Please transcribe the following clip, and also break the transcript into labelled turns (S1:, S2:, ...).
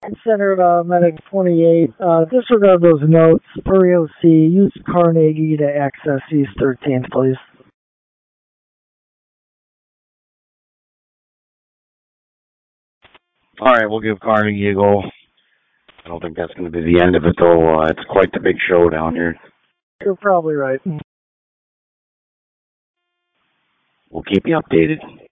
S1: Center, Medic 28. Disregard those notes. Per EOC, use Carnegie to access East 13th, please.
S2: Alright, we'll give Carnegie a go. I don't think that's going to be the end of it, though. It's quite the big show down here.
S1: You're probably right.
S2: We'll keep you updated.